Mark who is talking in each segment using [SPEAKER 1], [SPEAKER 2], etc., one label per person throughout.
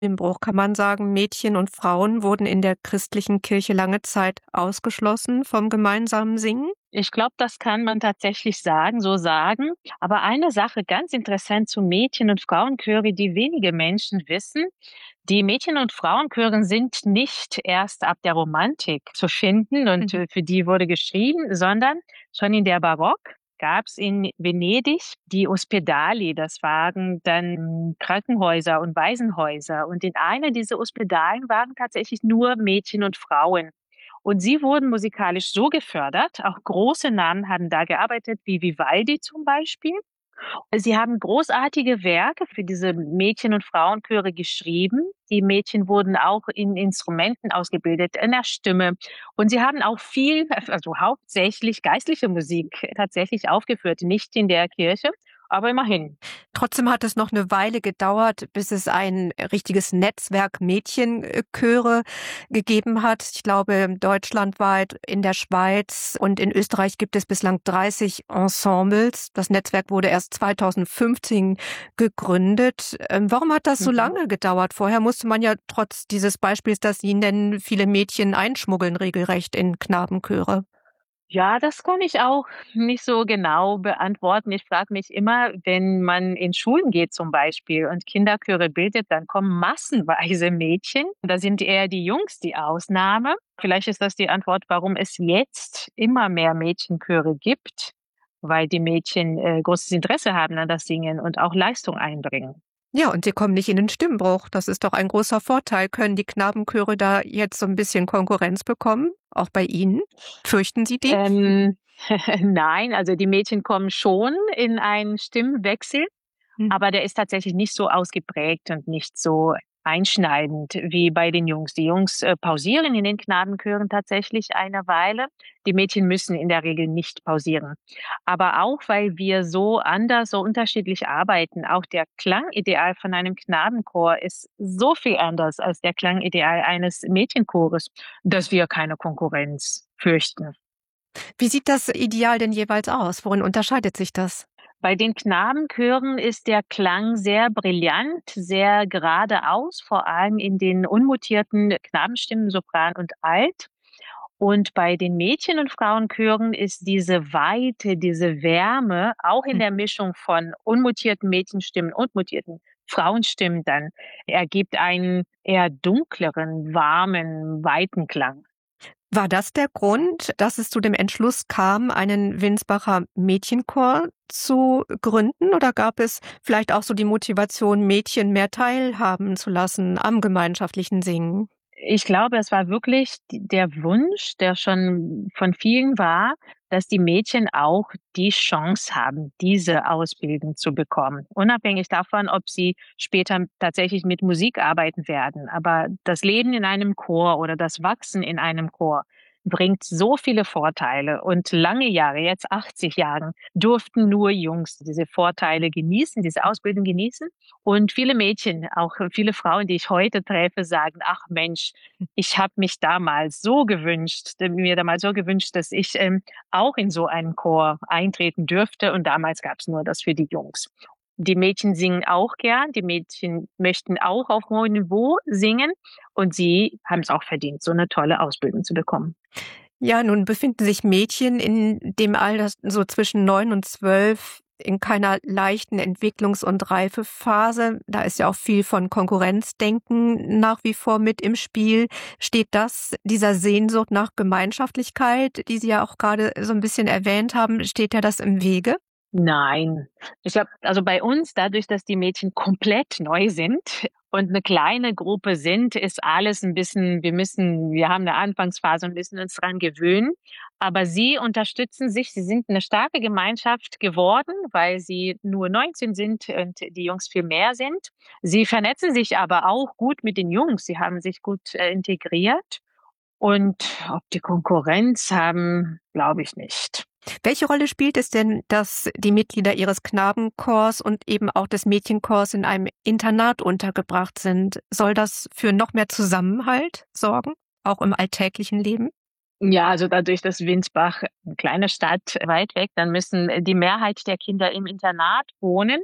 [SPEAKER 1] Stimmbruch. Kann man sagen, Mädchen und Frauen wurden in der christlichen Kirche lange Zeit ausgeschlossen vom gemeinsamen Singen?
[SPEAKER 2] Ich glaube, das kann man tatsächlich so sagen. Aber eine Sache ganz interessant zu Mädchen- und Frauenchöre, die wenige Menschen wissen: Die Mädchen- und Frauenchöre sind nicht erst ab der Romantik zu finden und
[SPEAKER 1] Mhm.
[SPEAKER 2] für die wurde geschrieben, sondern schon in der Barock gab es in Venedig die Ospedali. Das waren dann Krankenhäuser und Waisenhäuser. Und in einer dieser Ospedalen waren tatsächlich nur Mädchen und Frauen. Und sie wurden musikalisch so gefördert, auch große Namen haben da gearbeitet, wie Vivaldi zum Beispiel. Sie haben großartige Werke für diese Mädchen- und Frauenchöre geschrieben. Die Mädchen wurden auch in Instrumenten ausgebildet, in der Stimme. Und sie haben auch viel, also hauptsächlich geistliche Musik tatsächlich aufgeführt. Nicht in der Kirche, aber immerhin.
[SPEAKER 1] Trotzdem hat es noch eine Weile gedauert, bis es ein richtiges Netzwerk Mädchenchöre gegeben hat. Ich glaube, deutschlandweit, in der Schweiz und in Österreich gibt es bislang 30 Ensembles. Das Netzwerk wurde erst 2015 gegründet. Warum hat das so
[SPEAKER 2] Mhm.
[SPEAKER 1] lange gedauert? Vorher musste man ja trotz dieses Beispiels, das Sie nennen, viele Mädchen einschmuggeln regelrecht in Knabenchöre.
[SPEAKER 2] Ja, das kann ich auch nicht so genau beantworten. Ich frage mich immer, wenn man in Schulen geht zum Beispiel und Kinderchöre bildet, dann kommen massenweise Mädchen. Da sind eher die Jungs die Ausnahme. Vielleicht ist das die Antwort, warum es jetzt immer mehr Mädchenchöre gibt, weil die Mädchen großes Interesse haben an das Singen und auch Leistung einbringen.
[SPEAKER 1] Ja, und sie kommen nicht in den Stimmbruch. Das ist doch ein großer Vorteil. Können die Knabenchöre da jetzt so ein bisschen Konkurrenz bekommen? Auch bei Ihnen? Fürchten Sie die?
[SPEAKER 2] Ähm, nein, also die Mädchen kommen schon in einen Stimmwechsel.
[SPEAKER 1] Hm.
[SPEAKER 2] Aber der ist tatsächlich nicht so ausgeprägt und nicht so einschneidend wie bei den Jungs. Die Jungs pausieren in den Knabenchören tatsächlich eine Weile. Die Mädchen müssen in der Regel nicht pausieren. Aber auch, weil wir so anders, so unterschiedlich arbeiten. Auch der Klangideal von einem Knabenchor ist so viel anders als der Klangideal eines Mädchenchores, dass wir keine Konkurrenz fürchten.
[SPEAKER 1] Wie sieht das Ideal denn jeweils aus? Worin unterscheidet sich das?
[SPEAKER 2] Bei den Knabenchören ist der Klang sehr brillant, sehr geradeaus, vor allem in den unmutierten Knabenstimmen Sopran und Alt. Und bei den Mädchen- und Frauenchören ist diese Weite, diese Wärme, auch in
[SPEAKER 1] Hm.
[SPEAKER 2] der Mischung von unmutierten Mädchenstimmen und mutierten Frauenstimmen dann, ergibt einen eher dunkleren, warmen, weiten Klang.
[SPEAKER 1] War das der Grund, dass es zu dem Entschluss kam, einen Winsbacher Mädchenchor zu gründen? Oder gab es vielleicht auch so die Motivation, Mädchen mehr teilhaben zu lassen am gemeinschaftlichen Singen?
[SPEAKER 2] Ich glaube, es war wirklich der Wunsch, der schon von vielen war, dass die Mädchen auch die Chance haben, diese Ausbildung zu bekommen. Unabhängig davon, ob sie später tatsächlich mit Musik arbeiten werden. Aber das Leben in einem Chor oder das Wachsen in einem Chor bringt so viele Vorteile. Und lange Jahre, jetzt 80 Jahre, durften nur Jungs diese Vorteile genießen, diese Ausbildung genießen. Und viele Mädchen, auch viele Frauen, die ich heute treffe, sagen: Ach Mensch, ich habe mich damals so gewünscht, mir damals so gewünscht, dass ich auch in so einen Chor eintreten dürfte. Und damals gab es nur das für die Jungs. Die Mädchen singen auch gern, die Mädchen möchten auch auf hohem Niveau singen und sie haben es auch verdient, so eine tolle Ausbildung zu bekommen.
[SPEAKER 1] Ja, nun befinden sich Mädchen in dem Alter so zwischen 9 und 12 in keiner leichten Entwicklungs- und Reifephase. Da ist ja auch viel von Konkurrenzdenken nach wie vor mit im Spiel. Steht das, dieser Sehnsucht nach Gemeinschaftlichkeit, die Sie ja auch gerade so ein bisschen erwähnt haben, steht ja das im Wege?
[SPEAKER 2] Nein. Ich glaube, also bei uns, dadurch, dass die Mädchen komplett neu sind und eine kleine Gruppe sind, ist alles ein bisschen, wir haben eine Anfangsphase und müssen uns dran gewöhnen. Aber sie unterstützen sich. Sie sind eine starke Gemeinschaft geworden, weil sie nur 19 sind und die Jungs viel mehr sind. Sie vernetzen sich aber auch gut mit den Jungs. Sie haben sich gut integriert. Und ob die Konkurrenz haben, glaube ich nicht.
[SPEAKER 1] Welche Rolle spielt es denn, dass die Mitglieder Ihres Knabenchors und eben auch des Mädchenchors in einem Internat untergebracht sind? Soll das für noch mehr Zusammenhalt sorgen, auch im alltäglichen Leben?
[SPEAKER 2] Ja, also dadurch, dass Winsbach eine kleine Stadt weit weg, dann müssen die Mehrheit der Kinder im Internat wohnen.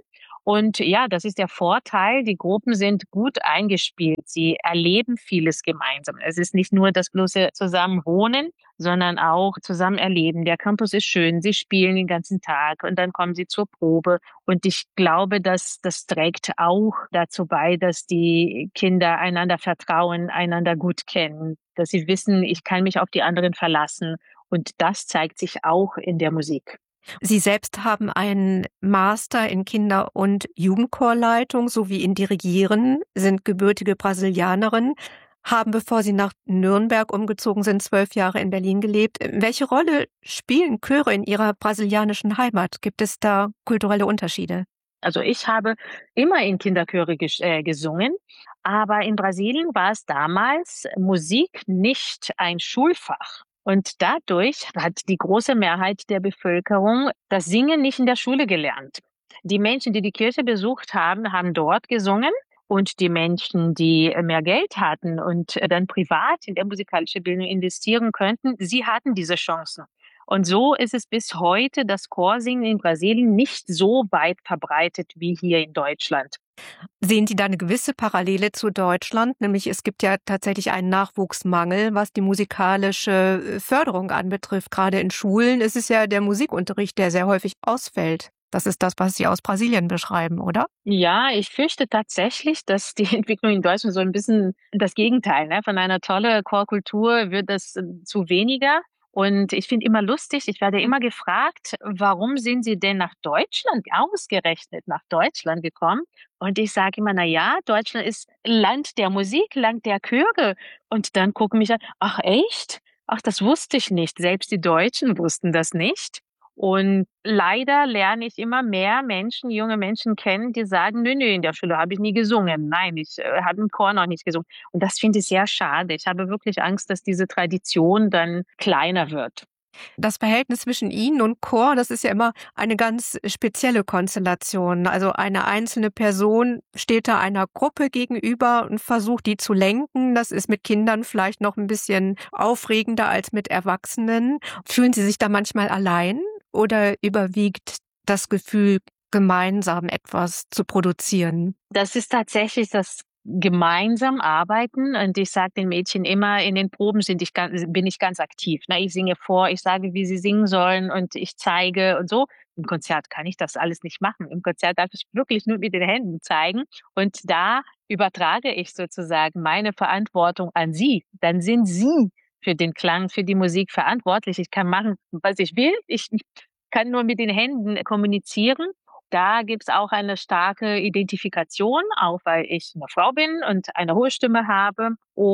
[SPEAKER 2] Und ja, das ist der Vorteil. Die Gruppen sind gut eingespielt. Sie erleben vieles gemeinsam. Es ist nicht nur das bloße Zusammenwohnen, sondern auch zusammen erleben. Der Campus ist schön. Sie spielen den ganzen Tag und dann kommen sie zur Probe. Und ich glaube, dass das trägt auch dazu bei, dass die Kinder einander vertrauen, einander gut kennen, dass sie wissen, ich kann mich auf die anderen verlassen. Und das zeigt sich auch in der Musik.
[SPEAKER 1] Sie selbst haben einen Master in Kinder- und Jugendchorleitung sowie in Dirigieren, sind gebürtige Brasilianerin, haben, bevor Sie nach Nürnberg umgezogen sind, 12 Jahre in Berlin gelebt. Welche Rolle spielen Chöre in Ihrer brasilianischen Heimat? Gibt es da kulturelle Unterschiede?
[SPEAKER 2] Also ich habe immer in Kinderchöre gesungen, aber in Brasilien war es damals Musik nicht ein Schulfach. Und dadurch hat die große Mehrheit der Bevölkerung das Singen nicht in der Schule gelernt. Die Menschen, die die Kirche besucht haben, haben dort gesungen. Und die Menschen, die mehr Geld hatten und dann privat in der musikalischen Bildung investieren könnten, sie hatten diese Chancen. Und so ist es bis heute, das Chorsingen in Brasilien nicht so weit verbreitet wie hier in Deutschland.
[SPEAKER 1] Sehen Sie da eine gewisse Parallele zu Deutschland? Nämlich es gibt ja tatsächlich einen Nachwuchsmangel, was die musikalische Förderung anbetrifft. Gerade in Schulen ist es ja der Musikunterricht, der sehr häufig ausfällt. Das ist das, was Sie aus Brasilien beschreiben, oder?
[SPEAKER 2] Ja, ich fürchte tatsächlich, dass die Entwicklung in Deutschland so ein bisschen das Gegenteil, ne? Von einer tollen Chorkultur wird das zu weniger. Und ich finde immer lustig, ich werde immer gefragt, warum sind Sie denn nach Deutschland, ausgerechnet nach Deutschland gekommen? Und ich sage immer, na ja, Deutschland ist Land der Musik, Land der Chöre. Und dann gucken mich an, ach echt? Ach, das wusste ich nicht. Selbst die Deutschen wussten das nicht. Und leider lerne ich immer mehr Menschen, junge Menschen kennen, die sagen, nö, in der Schule habe ich nie gesungen. Nein, ich habe im Chor noch nicht gesungen. Und das finde ich sehr schade. Ich habe wirklich Angst, dass diese Tradition dann kleiner wird.
[SPEAKER 1] Das Verhältnis zwischen Ihnen und Chor, das ist ja immer eine ganz spezielle Konstellation. Also eine einzelne Person steht da einer Gruppe gegenüber und versucht, die zu lenken. Das ist mit Kindern vielleicht noch ein bisschen aufregender als mit Erwachsenen. Fühlen Sie sich da manchmal allein oder überwiegt das Gefühl, gemeinsam etwas zu produzieren?
[SPEAKER 2] Das ist tatsächlich das gemeinsam arbeiten. Und ich sage den Mädchen immer, in den Proben bin ich ganz aktiv. Na, ich singe vor, ich sage, wie sie singen sollen und ich zeige und so. Im Konzert kann ich das alles nicht machen. Im Konzert darf ich wirklich nur mit den Händen zeigen. Und da übertrage ich sozusagen meine Verantwortung an sie. Dann sind sie für den Klang, für die Musik verantwortlich. Ich kann machen, was ich will. Ich kann nur mit den Händen kommunizieren. Da gibt's auch eine starke Identifikation, auch weil ich eine Frau bin und eine hohe Stimme habe.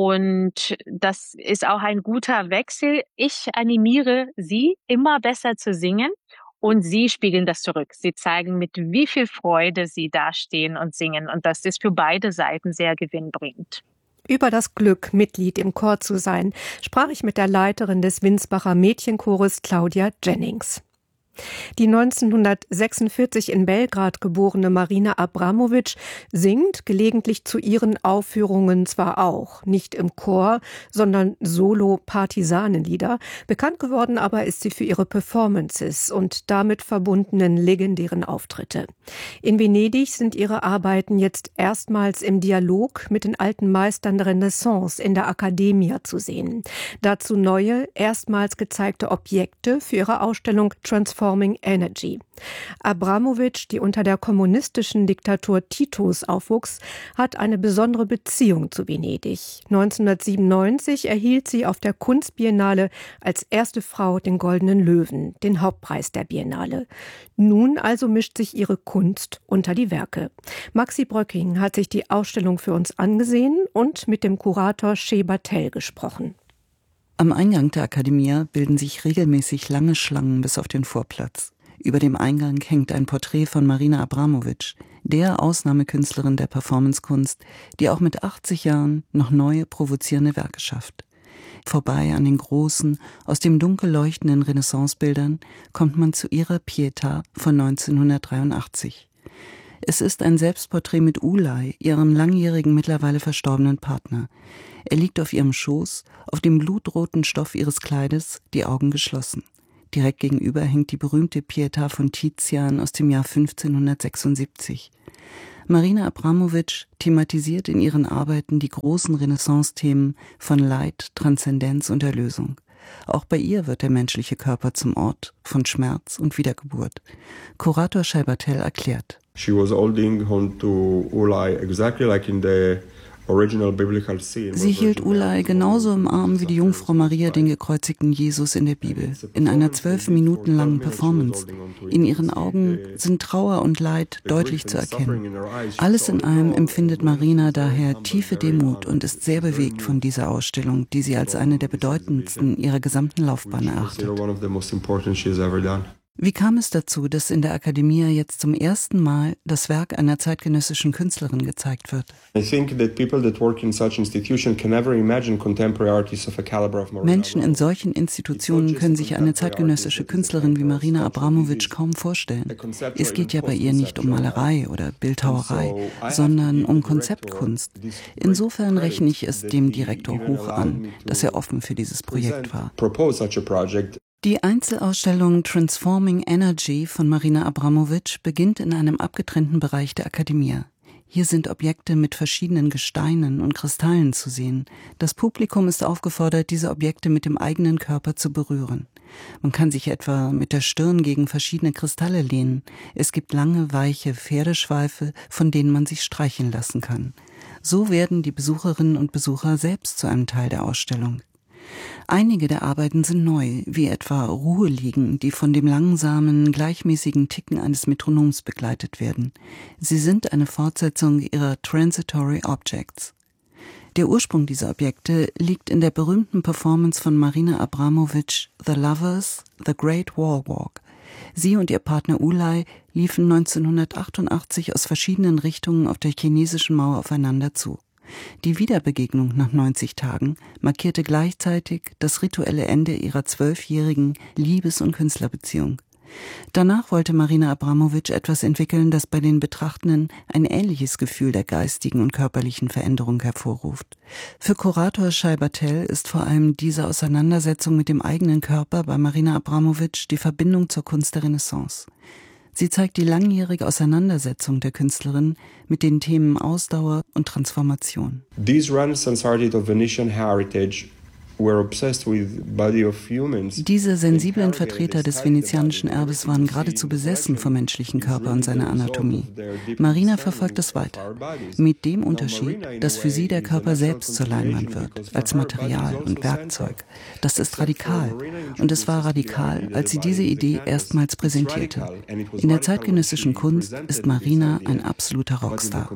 [SPEAKER 2] Und das ist auch ein guter Wechsel. Ich animiere sie, immer besser zu singen. Und sie spiegeln das zurück. Sie zeigen, mit wie viel Freude sie dastehen und singen. Und das ist für beide Seiten sehr gewinnbringend.
[SPEAKER 1] Über das Glück, Mitglied im Chor zu sein, sprach ich mit der Leiterin des Winsbacher Mädchenchores, Claudia Jennings. Die 1946 in Belgrad geborene Marina Abramovic singt gelegentlich zu ihren Aufführungen zwar auch, nicht im Chor, sondern Solo-Partisanenlieder. Bekannt geworden aber ist sie für ihre Performances und damit verbundenen legendären Auftritte. In Venedig sind ihre Arbeiten jetzt erstmals im Dialog mit den alten Meistern der Renaissance in der Accademia zu sehen. Dazu neue, erstmals gezeigte Objekte für ihre Ausstellung Transforming Energy. Abramovic, die unter der kommunistischen Diktatur Titos aufwuchs, hat eine besondere Beziehung zu Venedig. 1997 erhielt sie auf der Kunstbiennale als erste Frau den Goldenen Löwen, den Hauptpreis der Biennale. Nun also mischt sich ihre Kunst unter die Werke. Maxi Bröcking hat sich die Ausstellung für uns angesehen und mit dem Kurator Shea Tell gesprochen.
[SPEAKER 3] Am Eingang der Accademia bilden sich regelmäßig lange Schlangen bis auf den Vorplatz. Über dem Eingang hängt ein Porträt von Marina Abramovic, der Ausnahmekünstlerin der Performancekunst, die auch mit 80 Jahren noch neue, provozierende Werke schafft. Vorbei an den großen, aus dem Dunkel leuchtenden Renaissancebildern kommt man zu ihrer Pietà von 1983. Es ist ein Selbstporträt mit Ulay, ihrem langjährigen, mittlerweile verstorbenen Partner. Er liegt auf ihrem Schoß, auf dem blutroten Stoff ihres Kleides, die Augen geschlossen. Direkt gegenüber hängt die berühmte Pietà von Tizian aus dem Jahr 1576. Marina Abramović thematisiert in ihren Arbeiten die großen Renaissance-Themen von Leid, Transzendenz und Erlösung. Auch bei ihr wird der menschliche Körper zum Ort von Schmerz und Wiedergeburt. Kurator Scheibatel erklärt:
[SPEAKER 4] She was holding on to Ulai exactly like in the original biblical scene.
[SPEAKER 3] Sie hielt Ulai genauso im Arm wie die Jungfrau Maria den gekreuzigten Jesus in der Bibel, in einer 12 Minuten langen Performance. In ihren Augen sind Trauer und Leid deutlich zu erkennen. Alles in allem empfindet Marina daher tiefe Demut und ist sehr bewegt von dieser Ausstellung, die sie als eine der bedeutendsten ihrer gesamten Laufbahn erachtet. Wie kam es dazu, dass in der Accademia jetzt zum ersten Mal das Werk einer zeitgenössischen Künstlerin gezeigt wird? Menschen in solchen Institutionen können sich eine zeitgenössische Künstlerin wie Marina Abramović kaum vorstellen. Es geht ja bei ihr nicht um Malerei oder Bildhauerei, sondern um Konzeptkunst. Insofern rechne ich es dem Direktor hoch an, dass er offen für dieses Projekt war. Die Einzelausstellung Transforming Energy von Marina Abramović beginnt in einem abgetrennten Bereich der Accademia. Hier sind Objekte mit verschiedenen Gesteinen und Kristallen zu sehen. Das Publikum ist aufgefordert, diese Objekte mit dem eigenen Körper zu berühren. Man kann sich etwa mit der Stirn gegen verschiedene Kristalle lehnen. Es gibt lange, weiche Pferdeschweife, von denen man sich streicheln lassen kann. So werden die Besucherinnen und Besucher selbst zu einem Teil der Ausstellung. Einige der Arbeiten sind neu, wie etwa Ruheliegen, die von dem langsamen, gleichmäßigen Ticken eines Metronoms begleitet werden. Sie sind eine Fortsetzung ihrer Transitory Objects. Der Ursprung dieser Objekte liegt in der berühmten Performance von Marina Abramović, The Lovers, The Great Wall Walk. Sie und ihr Partner Ulai liefen 1988 aus verschiedenen Richtungen auf der chinesischen Mauer aufeinander zu. Die Wiederbegegnung nach 90 Tagen markierte gleichzeitig das rituelle Ende ihrer 12-jährigen Liebes- und Künstlerbeziehung. Danach wollte Marina Abramović etwas entwickeln, das bei den Betrachtenden ein ähnliches Gefühl der geistigen und körperlichen Veränderung hervorruft. Für Kurator Scheibatel ist vor allem diese Auseinandersetzung mit dem eigenen Körper bei Marina Abramović die Verbindung zur Kunst der Renaissance. Sie zeigt die langjährige Auseinandersetzung der Künstlerin mit den Themen Ausdauer und Transformation.
[SPEAKER 4] These Renaissance artists of Venetian heritage were obsessed with body of humans.
[SPEAKER 3] Diese sensiblen Vertreter des venezianischen Erbes waren geradezu besessen vom menschlichen Körper und seiner Anatomie. Marina verfolgt es weiter, mit dem Unterschied, dass für sie der Körper selbst zur Leinwand wird, als Material und Werkzeug. Das ist radikal, und es war radikal, als sie diese Idee erstmals präsentierte. In der zeitgenössischen Kunst ist Marina ein absoluter Rockstar.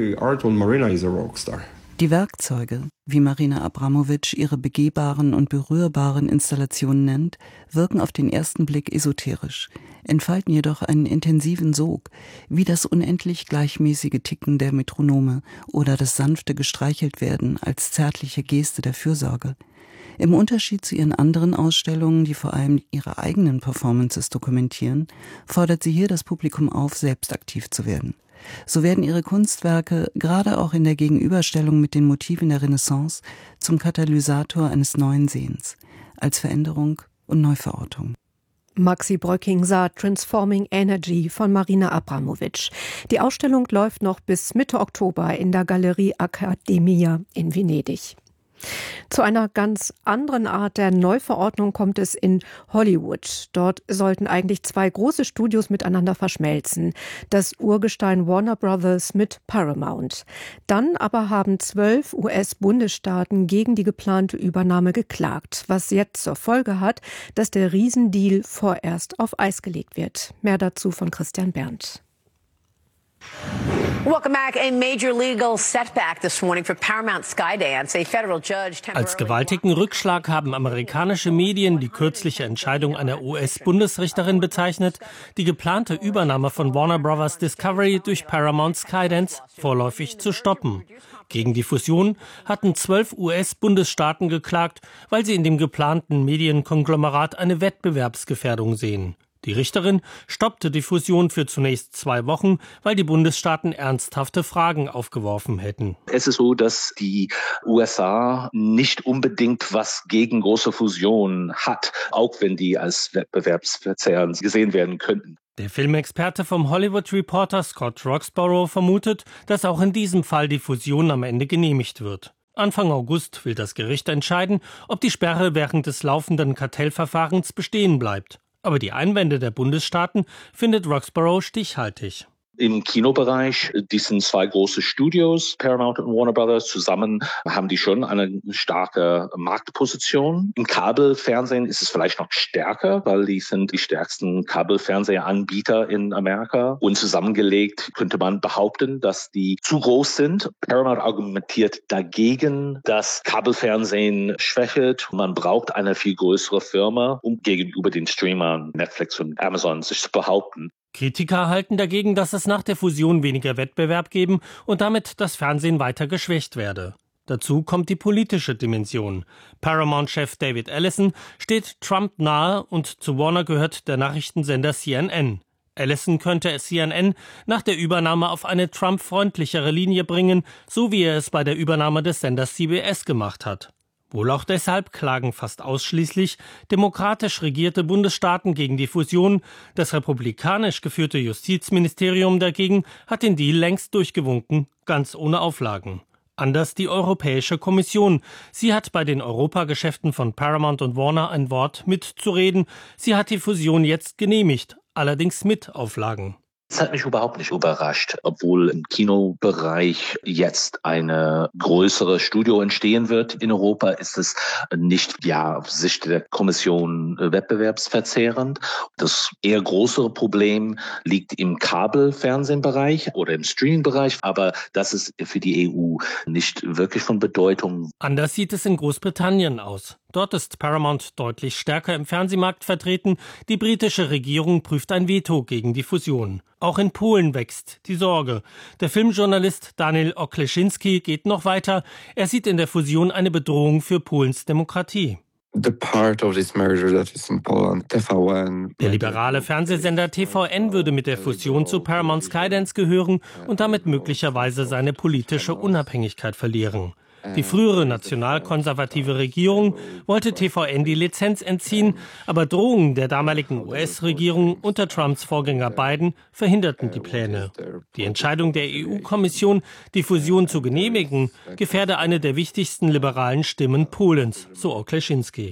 [SPEAKER 3] Die Werkzeuge, wie Marina Abramović ihre begehbaren und berührbaren Installationen nennt, wirken auf den ersten Blick esoterisch, entfalten jedoch einen intensiven Sog, wie das unendlich gleichmäßige Ticken der Metronome oder das sanfte Gestreicheltwerden als zärtliche Geste der Fürsorge. Im Unterschied zu ihren anderen Ausstellungen, die vor allem ihre eigenen Performances dokumentieren, fordert sie hier das Publikum auf, selbst aktiv zu werden. So werden ihre Kunstwerke, gerade auch in der Gegenüberstellung mit den Motiven der Renaissance, zum Katalysator eines neuen Sehens, als Veränderung und Neuverortung.
[SPEAKER 1] Maxi Bröcking sah Transforming Energy von Marina Abramović. Die Ausstellung läuft noch bis Mitte Oktober in der Galerie Accademia in Venedig. Zu einer ganz anderen Art der Neuverordnung kommt es in Hollywood. Dort sollten eigentlich zwei große Studios miteinander verschmelzen. Das Urgestein Warner Brothers mit Paramount. Dann aber haben 12 US-Bundesstaaten gegen die geplante Übernahme geklagt, was jetzt zur Folge hat, dass der Riesendeal vorerst auf Eis gelegt wird. Mehr dazu von Christian Berndt.
[SPEAKER 5] Welcome back. A major legal setback this morning for Paramount Skydance. A federal judge
[SPEAKER 6] Als gewaltigen Rückschlag haben amerikanische Medien die kürzliche Entscheidung einer US-Bundesrichterin bezeichnet, die geplante Übernahme von Warner Bros. Discovery durch Paramount Skydance vorläufig zu stoppen. Gegen die Fusion hatten 12 US-Bundesstaaten geklagt, weil sie in dem geplanten Medienkonglomerat eine Wettbewerbsgefährdung sehen. Die Richterin stoppte die Fusion für zunächst 2 Wochen, weil die Bundesstaaten ernsthafte Fragen aufgeworfen hätten.
[SPEAKER 7] Es ist so, dass die USA nicht unbedingt was gegen große Fusionen hat, auch wenn die als wettbewerbsverzerrend gesehen werden könnten.
[SPEAKER 6] Der Filmexperte vom Hollywood Reporter Scott Roxborough vermutet, dass auch in diesem Fall die Fusion am Ende genehmigt wird. Anfang August will das Gericht entscheiden, ob die Sperre während des laufenden Kartellverfahrens bestehen bleibt. Aber die Einwände der Bundesstaaten findet Roxborough stichhaltig.
[SPEAKER 7] Im Kinobereich, die sind 2 große Studios, Paramount und Warner Brothers. Zusammen haben die schon eine starke Marktposition. Im Kabelfernsehen ist es vielleicht noch stärker, weil die sind die stärksten Kabelfernsehanbieter in Amerika. Und zusammengelegt könnte man behaupten, dass die zu groß sind. Paramount argumentiert dagegen, dass Kabelfernsehen schwächelt. Man braucht eine viel größere Firma, um gegenüber den Streamern Netflix und Amazon sich zu behaupten.
[SPEAKER 6] Kritiker halten dagegen, dass es nach der Fusion weniger Wettbewerb geben und damit das Fernsehen weiter geschwächt werde. Dazu kommt die politische Dimension. Paramount-Chef David Ellison steht Trump nahe und zu Warner gehört der Nachrichtensender CNN. Ellison könnte es CNN nach der Übernahme auf eine Trump-freundlichere Linie bringen, so wie er es bei der Übernahme des Senders CBS gemacht hat. Wohl auch deshalb klagen fast ausschließlich demokratisch regierte Bundesstaaten gegen die Fusion. Das republikanisch geführte Justizministerium dagegen hat den Deal längst durchgewunken, ganz ohne Auflagen. Anders die Europäische Kommission. Sie hat bei den Europageschäften von Paramount und Warner ein Wort mitzureden. Sie hat die Fusion jetzt genehmigt, allerdings mit Auflagen.
[SPEAKER 7] Das hat mich überhaupt nicht überrascht, obwohl im Kinobereich jetzt eine größere Studio entstehen wird in Europa, ist es nicht aus Sicht der Kommission wettbewerbsverzerrend. Das eher größere Problem liegt im Kabelfernsehbereich oder im Streamingbereich, aber das ist für die EU nicht wirklich von Bedeutung.
[SPEAKER 6] Anders sieht es in Großbritannien aus. Dort ist Paramount deutlich stärker im Fernsehmarkt vertreten. Die britische Regierung prüft ein Veto gegen die Fusion. Auch in Polen wächst die Sorge. Der Filmjournalist Daniel Okleszynski geht noch weiter. Er sieht in der Fusion eine Bedrohung für Polens Demokratie.
[SPEAKER 8] Der
[SPEAKER 6] liberale Fernsehsender TVN würde mit der Fusion zu Paramount Skydance gehören und damit möglicherweise seine politische Unabhängigkeit verlieren. Die frühere nationalkonservative Regierung wollte TVN die Lizenz entziehen, aber Drohungen der damaligen US-Regierung unter Trumps Vorgänger Biden verhinderten die Pläne. Die Entscheidung der EU-Kommission, die Fusion zu genehmigen, gefährde eine der wichtigsten liberalen Stimmen Polens, so Okleszynski.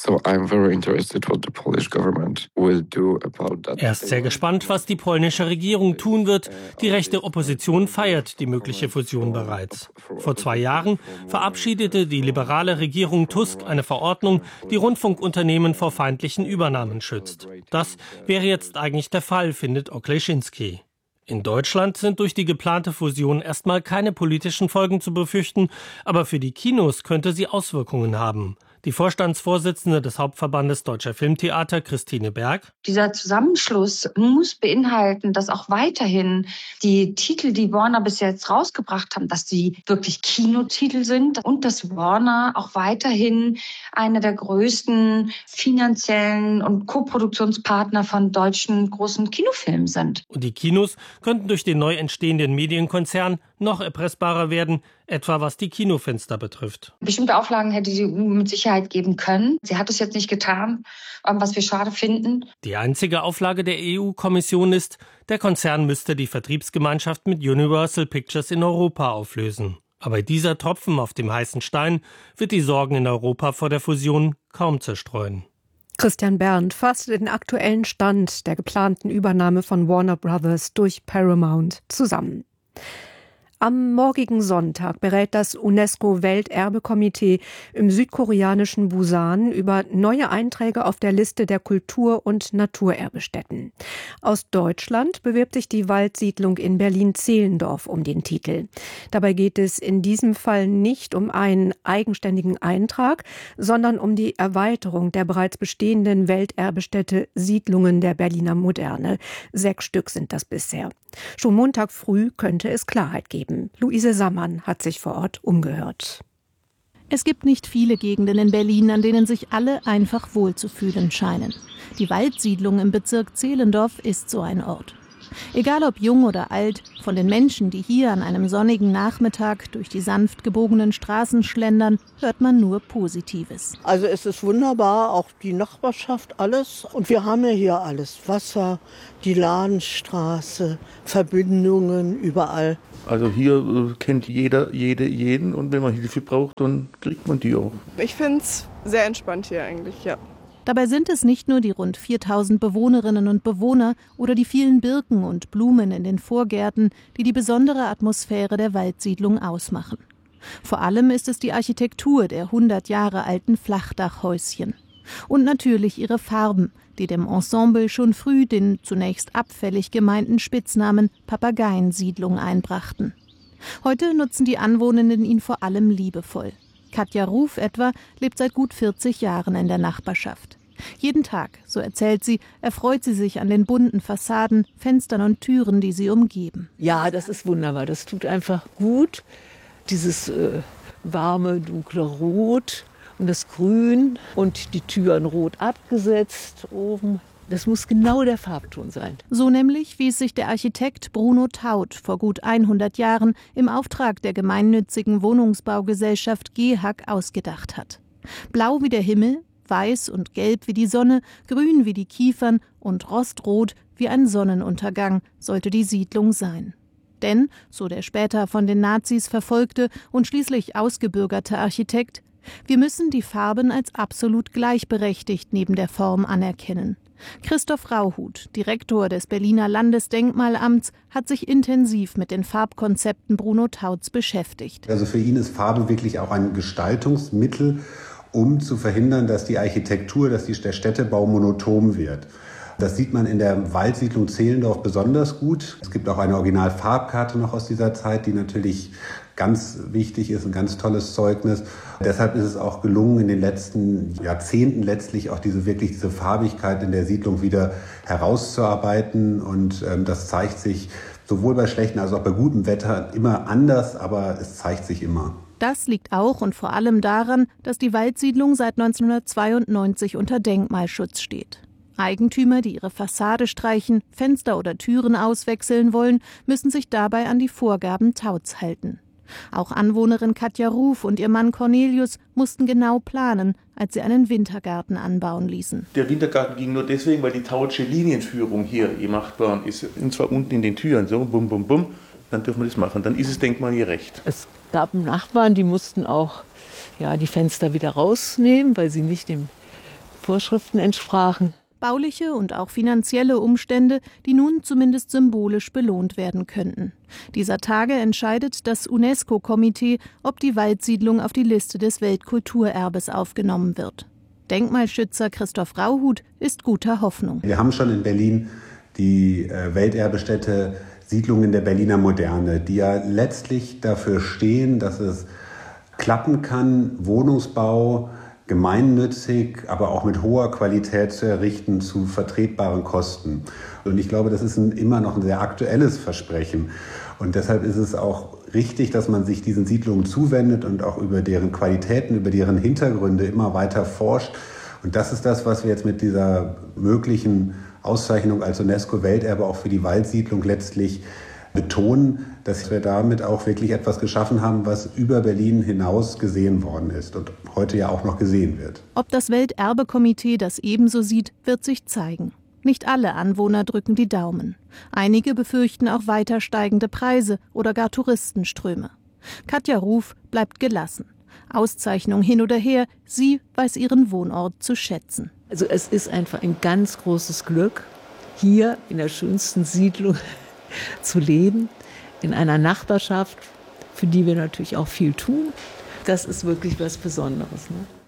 [SPEAKER 6] Er ist sehr gespannt, was die polnische Regierung tun wird. Die rechte Opposition feiert die mögliche Fusion bereits. Vor 2 Jahren verabschiedete die liberale Regierung Tusk eine Verordnung, die Rundfunkunternehmen vor feindlichen Übernahmen schützt. Das wäre jetzt eigentlich der Fall, findet Okleszynski. In Deutschland sind durch die geplante Fusion erstmal keine politischen Folgen zu befürchten, aber für die Kinos könnte sie Auswirkungen haben. Die Vorstandsvorsitzende des Hauptverbandes Deutscher Filmtheater, Christine Berg.
[SPEAKER 9] Dieser Zusammenschluss muss beinhalten, dass auch weiterhin die Titel, die Warner bis jetzt rausgebracht haben, dass die wirklich Kinotitel sind und dass Warner auch weiterhin einer der größten finanziellen und Koproduktionspartner von deutschen großen Kinofilmen sind.
[SPEAKER 6] Und die Kinos könnten durch den neu entstehenden Medienkonzern noch erpressbarer werden, etwa was die Kinofenster betrifft.
[SPEAKER 9] Bestimmte Auflagen hätte die EU mit Sicherheit geben können. Sie hat es jetzt nicht getan, was wir schade finden.
[SPEAKER 6] Die einzige Auflage der EU-Kommission ist, der Konzern müsste die Vertriebsgemeinschaft mit Universal Pictures in Europa auflösen. Aber dieser Tropfen auf dem heißen Stein wird die Sorgen in Europa vor der Fusion kaum zerstreuen.
[SPEAKER 1] Christian Berndt fasst den aktuellen Stand der geplanten Übernahme von Warner Brothers durch Paramount zusammen. Am morgigen Sonntag berät das UNESCO-Welterbekomitee im südkoreanischen Busan über neue Einträge auf der Liste der Kultur- und Naturerbestätten. Aus Deutschland bewirbt sich die Waldsiedlung in Berlin-Zehlendorf um den Titel. Dabei geht es in diesem Fall nicht um einen eigenständigen Eintrag, sondern um die Erweiterung der bereits bestehenden Welterbestätte Siedlungen der Berliner Moderne. 6 Stück sind das bisher. Schon Montag früh könnte es Klarheit geben. Luise Sammann hat sich vor Ort umgehört.
[SPEAKER 8] Es gibt nicht viele Gegenden in Berlin, an denen sich alle einfach wohlzufühlen scheinen. Die Waldsiedlung im Bezirk Zehlendorf ist so ein Ort. Egal ob jung oder alt, von den Menschen, die hier an einem sonnigen Nachmittag durch die sanft gebogenen Straßen schlendern, hört man nur Positives.
[SPEAKER 10] Also es ist wunderbar, auch die Nachbarschaft, alles. Und wir haben ja hier alles. Wasser, die Ladenstraße, Verbindungen überall.
[SPEAKER 11] Also hier kennt jeder jeden und wenn man Hilfe braucht, dann kriegt man die auch.
[SPEAKER 12] Ich finde es sehr entspannt hier eigentlich, ja.
[SPEAKER 8] Dabei sind es nicht nur die rund 4000 Bewohnerinnen und Bewohner oder die vielen Birken und Blumen in den Vorgärten, die die besondere Atmosphäre der Waldsiedlung ausmachen. Vor allem ist es die Architektur der 100 Jahre alten Flachdachhäuschen. Und natürlich ihre Farben, die dem Ensemble schon früh den zunächst abfällig gemeinten Spitznamen Papageiensiedlung einbrachten. Heute nutzen die Anwohnenden ihn vor allem liebevoll. Katja Ruf etwa lebt seit gut 40 Jahren in der Nachbarschaft. Jeden Tag, so erzählt sie, erfreut sie sich an den bunten Fassaden, Fenstern und Türen, die sie umgeben.
[SPEAKER 10] Ja, das ist wunderbar. Das tut einfach gut. Dieses warme, dunkle Rot und das Grün und die Türen rot abgesetzt oben. Das muss genau der Farbton sein.
[SPEAKER 8] So nämlich, wie es sich der Architekt Bruno Taut vor gut 100 Jahren im Auftrag der gemeinnützigen Wohnungsbaugesellschaft GEHAG ausgedacht hat. Blau wie der Himmel, weiß und gelb wie die Sonne, grün wie die Kiefern und rostrot wie ein Sonnenuntergang sollte die Siedlung sein. Denn, so der später von den Nazis verfolgte und schließlich ausgebürgerte Architekt, wir müssen die Farben als absolut gleichberechtigt neben der Form anerkennen. Christoph Rauhut, Direktor des Berliner Landesdenkmalamts, hat sich intensiv mit den Farbkonzepten Bruno Tauts beschäftigt.
[SPEAKER 13] Also für ihn ist Farbe wirklich auch ein Gestaltungsmittel, um zu verhindern, dass die Architektur, dass der Städtebau monoton wird. Das sieht man in der Waldsiedlung Zehlendorf besonders gut. Es gibt auch eine Originalfarbkarte noch aus dieser Zeit, die natürlich ganz wichtig ist, ein ganz tolles Zeugnis. Deshalb ist es auch gelungen, in den letzten Jahrzehnten letztlich auch diese Farbigkeit in der Siedlung wieder herauszuarbeiten. Und das zeigt sich sowohl bei schlechtem als auch bei gutem Wetter immer anders, aber es zeigt sich immer.
[SPEAKER 8] Das liegt auch und vor allem daran, dass die Waldsiedlung seit 1992 unter Denkmalschutz steht. Eigentümer, die ihre Fassade streichen, Fenster oder Türen auswechseln wollen, müssen sich dabei an die Vorgaben Tauts halten. Auch Anwohnerin Katja Ruf und ihr Mann Cornelius mussten genau planen, als sie einen Wintergarten anbauen ließen.
[SPEAKER 11] Der Wintergarten ging nur deswegen, weil die Tautsche Linienführung hier gemacht worden ist. Und zwar unten in den Türen, so bum, bum, bum. Dann dürfen wir das machen. Dann ist es denkmalgerecht.
[SPEAKER 10] Es gab Nachbarn, die mussten auch die Fenster wieder rausnehmen, weil sie nicht den Vorschriften entsprachen.
[SPEAKER 8] Bauliche und auch finanzielle Umstände, die nun zumindest symbolisch belohnt werden könnten. Dieser Tage entscheidet das UNESCO-Komitee, ob die Waldsiedlung auf die Liste des Weltkulturerbes aufgenommen wird. Denkmalschützer Christoph Rauhut ist guter Hoffnung.
[SPEAKER 13] Wir haben schon in Berlin die Welterbestätte Siedlungen der Berliner Moderne, die ja letztlich dafür stehen, dass es klappen kann, Wohnungsbau gemeinnützig, aber auch mit hoher Qualität zu errichten, zu vertretbaren Kosten. Und ich glaube, das ist immer noch ein sehr aktuelles Versprechen. Und deshalb ist es auch richtig, dass man sich diesen Siedlungen zuwendet und auch über deren Qualitäten, über deren Hintergründe immer weiter forscht. Und das ist das, was wir jetzt mit dieser möglichen Auszeichnung als UNESCO-Welterbe auch für die Waldsiedlung letztlich betonen, dass wir damit auch wirklich etwas geschaffen haben, was über Berlin hinaus gesehen worden ist und heute ja auch noch gesehen wird.
[SPEAKER 8] Ob das Welterbekomitee das ebenso sieht, wird sich zeigen. Nicht alle Anwohner drücken die Daumen. Einige befürchten auch weiter steigende Preise oder gar Touristenströme. Katja Ruf bleibt gelassen. Auszeichnung hin oder her, sie weiß ihren Wohnort zu schätzen.
[SPEAKER 10] Also es ist einfach ein ganz großes Glück, hier in der schönsten Siedlung zu leben, in einer Nachbarschaft, für die wir natürlich auch viel tun. Das ist wirklich was Besonderes, ne?